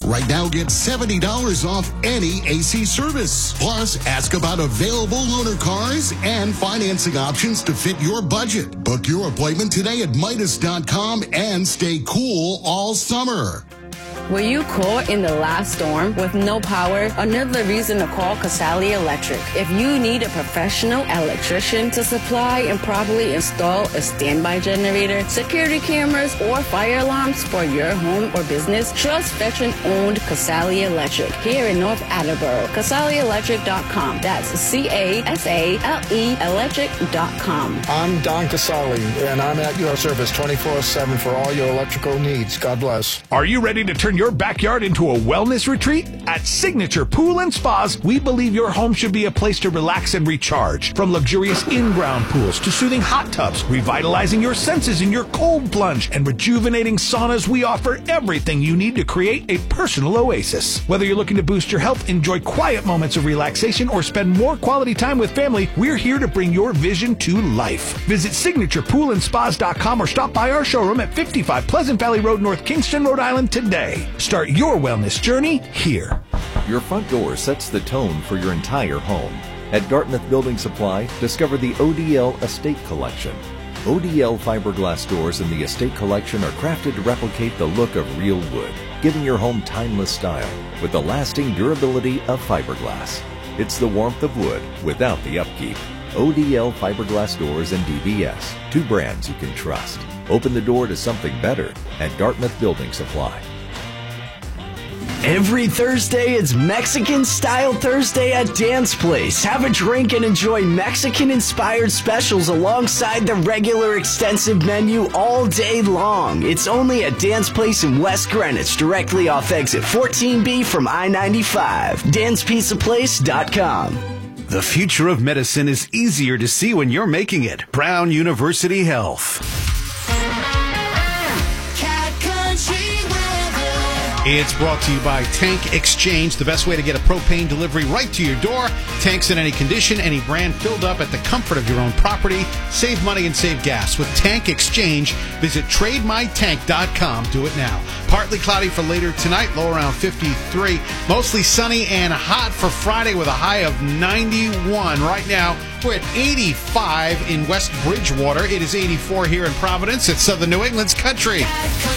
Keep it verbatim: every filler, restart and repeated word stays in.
Right now, get seventy dollars off any A C service. Plus, ask about available loaner cars and financing options to fit your budget. Book your appointment today at Midas dot com and stay cool all summer. Were you caught in the last storm with no power? Another reason to call Casali Electric. If you need a professional electrician to supply and properly install a standby generator, security cameras, or fire alarms for your home or business, trust veteran-owned Casali Electric here in North Attleboro. Casali Electric dot com. That's C A S A L E electric dot com. I'm Don Casali, and I'm at your service twenty-four seven for all your electrical needs. God bless. Are you ready to turn your backyard into a wellness retreat? At Signature Pool and Spas, we believe your home should be a place to relax and recharge. From luxurious in-ground pools to soothing hot tubs, revitalizing your senses in your cold plunge, and rejuvenating saunas, we offer everything you need to create a personal oasis. Whether you're looking to boost your health, enjoy quiet moments of relaxation, or spend more quality time with family, we're here to bring your vision to life. Visit signature pool and spas dot com or stop by our showroom at fifty-five Pleasant Valley Road, North Kingston, Rhode Island today. Start your wellness journey here. Your front door sets the tone for your entire home. At Dartmouth Building Supply, discover the O D L Estate Collection. O D L fiberglass doors in the Estate Collection are crafted to replicate the look of real wood, giving your home timeless style with the lasting durability of fiberglass. It's the warmth of wood without the upkeep. O D L fiberglass doors and D B S, two brands you can trust. Open the door to something better at Dartmouth Building Supply. Every Thursday, it's Mexican Style Thursday at Dan's Place. Have a drink and enjoy Mexican-inspired specials alongside the regular extensive menu all day long. It's only at Dan's Place in West Greenwich, directly off exit fourteen B from I ninety-five. dans pizza place dot com. The future of medicine is easier to see when you're making it. Brown University Health. It's brought to you by Tank Exchange, the best way to get a propane delivery right to your door. Tanks in any condition, any brand, filled up at the comfort of your own property. Save money and save gas with Tank Exchange. Visit trade my tank dot com. Do it now. Partly cloudy for later tonight, low around fifty-three. Mostly sunny and hot for Friday with a high of ninety-one. Right now, we're at eighty-five in West Bridgewater. It is eighty-four here in Providence. It's Southern New England's country.